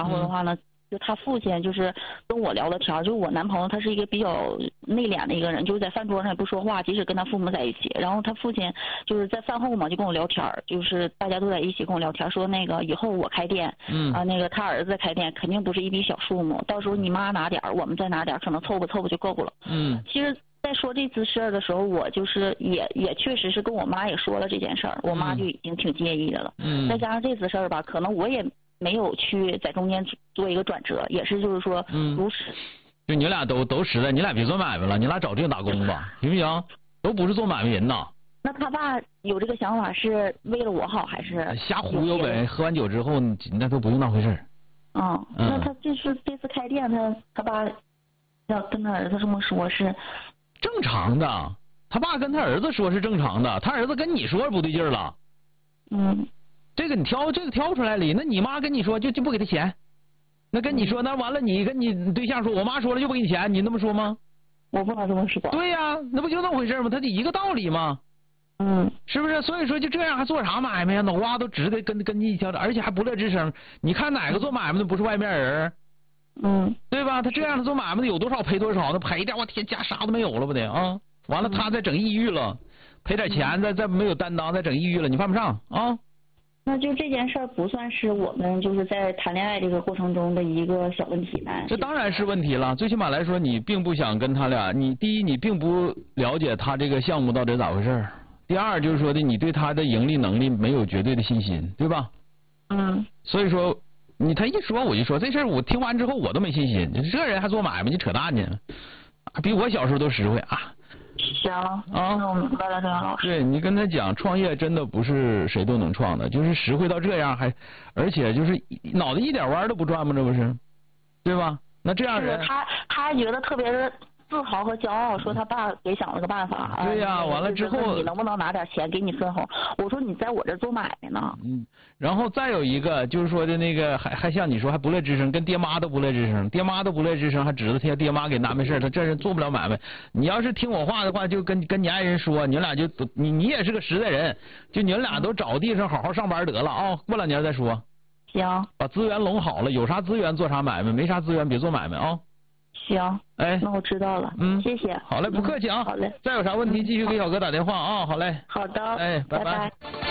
然后的话呢。就他父亲就是跟我聊的天儿，就我男朋友他是一个比较内敛的一个人，就是在饭桌上也不说话，即使跟他父母在一起。然后他父亲就是在饭后嘛就跟我聊天儿，就是大家都在一起跟我聊天，说那个以后我开店，那个他儿子开店肯定不是一笔小数目，到时候你妈拿点儿，我们再拿点儿，可能凑合凑合就够了。其实。在说这次事儿的时候，我就是也确实是跟我妈也说了这件事儿，我妈就已经挺介意的了。再加上这次事儿吧，可能我也没有去在中间做一个转折，也是就是说如实。 就你俩都实在，你俩别做买卖了，你俩找地方打工吧，行不行？都不是做买卖人呐。 那他爸有这个想法是为了我好还是？ 瞎忽悠呗，喝完酒之后那都不用当回事儿。 那他这次开店，他爸要跟他儿子这么说是。 正常的，他爸跟他儿子说是正常的，他儿子跟你说不对劲儿了。这个你挑出来理，那你妈跟你说就不给他钱，那跟你说那完了，你跟你对象说，我妈说了就不给你钱，你那么说吗？ 我不能这么说。 对呀，那不就那么回事吗？他得一个道理吗？是不是？所以说就这样还做啥买卖呀？脑瓜都直的跟你一条的，而且还不乐吱声。你看哪个做买卖的不是外面人？对吧？他这样的做买卖的有多少赔多少，那赔的我天家啥都没有了不得啊！完了他再整抑郁了，赔点钱再没有担当再整抑郁了，你犯不上啊。 那就这件事儿不算是我们就是在谈恋爱这个过程中的一个小问题呗？ 这当然是问题了。最起码来说，你并不想跟他俩，第一你并不了解他这个项目到底咋回事，第二就是说的你对他的盈利能力没有绝对的信心，对吧？所以说。他一说我就说这事儿，我听完之后我都没信心。这人还做买卖，你扯淡呢，比我小时候都实惠啊。 行那我明白了，张老师。 对你跟他讲，创业真的不是谁都能创的，就是实惠到这样而且就是脑袋一点弯都不转吗？这不是，对吧？那这样人， 他还觉得特别的自豪和骄傲，说他爸给想了个办法。 对呀，完了之后你能不能拿点钱给你分红？我说你在我这做买卖呢。 然后再有一个就是说的那个还像你说还不乐吱声，跟爹妈都不乐吱声，爹妈都不乐吱声，还指着他爹妈给拿没事，他这人做不了买卖。你要是听我话的话，就跟你爱人说，你们俩就你也是个实在人，就你们俩都找地方好好上班得了啊，过2年再说。 行。 把资源拢好了，有啥资源做啥买卖，没啥资源别做买卖啊。 行，那我知道了。谢谢。 好嘞，不客气啊。 好嘞。 再有啥问题继续给小哥打电话啊。好嘞。 好的。 拜拜。